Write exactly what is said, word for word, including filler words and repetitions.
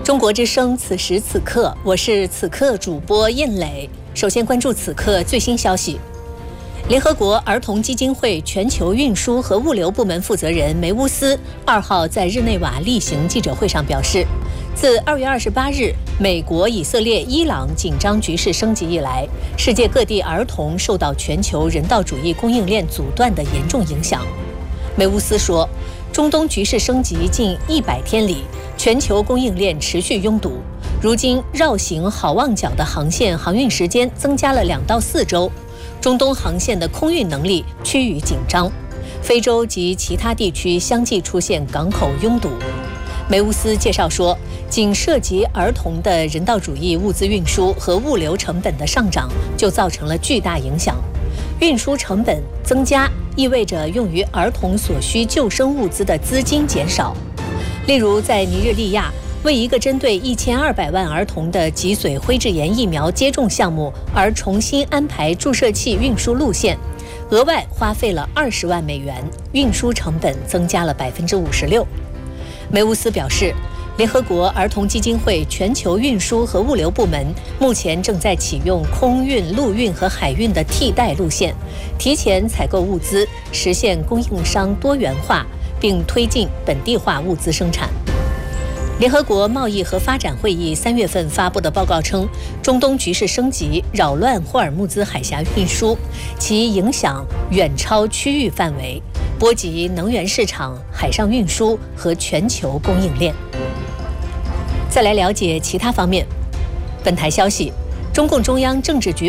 中国之声，此时此刻，我是此刻主播印磊。首先关注此刻最新消息。联合国儿童基金会全球运输和物流部门负责人梅乌斯二号在日内瓦例行记者会上表示，自二月二十八日美国、以色列、伊朗紧张局势升级以来，世界各地儿童受到全球人道主义供应链阻断的严重影响。梅乌斯说，中东局势升级近一百天里，全球供应链持续拥堵，如今绕行好望角的航线航运时间增加了两到四周，中东航线的空运能力趋于紧张，非洲及其他地区相继出现港口拥堵。梅乌斯介绍说，仅涉及儿童的人道主义物资运输和物流成本的上涨，就造成了巨大影响。运输成本增加意味着用于儿童所需救生物资的资金减少。例如，在尼日利亚，为一个针对一千二百万儿童的脊髓灰质炎疫苗接种项目而重新安排注射器运输路线，额外花费了二十万美元，运输成本增加了百分之五十六。梅乌斯表示，联合国儿童基金会全球运输和物流部门目前正在启用空运、陆运和海运的替代路线，提前采购物资，实现供应商多元化，并推进本地化物资生产。联合国贸易和发展会议三月份发布的报告称，中东局势升级，扰乱霍尔木兹海峡运输，其影响远超区域范围，波及能源市场、海上运输和全球供应链。再来了解其他方面。本台消息，中共中央政治局